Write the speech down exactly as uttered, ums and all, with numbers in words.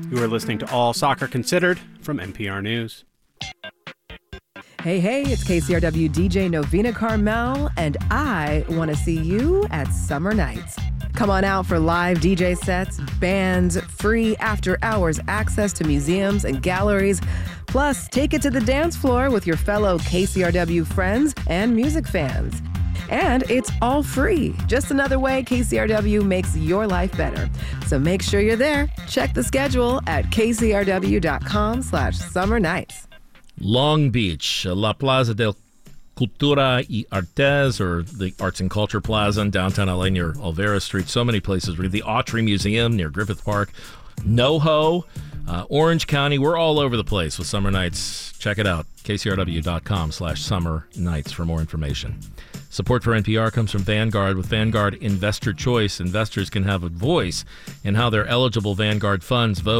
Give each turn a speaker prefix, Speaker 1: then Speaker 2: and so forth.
Speaker 1: You are listening to All Soccer Considered from N P R News.
Speaker 2: Hey, hey, it's K C R W D J Novena Carmel, and I want to see you at Summer Nights. Come on out for live D J sets, bands, free after-hours access to museums and galleries. Plus, take it to the dance floor with your fellow K C R W friends and music fans. And it's all free. Just another way K C R W makes your life better. So make sure you're there. Check the schedule at kcrw.com slash summer nights.
Speaker 3: Long Beach, La Plaza del Cultura y Artes, or the Arts and Culture Plaza in downtown L A near Olvera Street. So many places. The Autry Museum near Griffith Park. NoHo, uh, Orange County. We're all over the place with Summer Nights. Check it out. kcrw.com slash summer nights for more information. Support for N P R comes from Vanguard. With Vanguard Investor Choice, investors can have a voice in how their eligible Vanguard funds vote.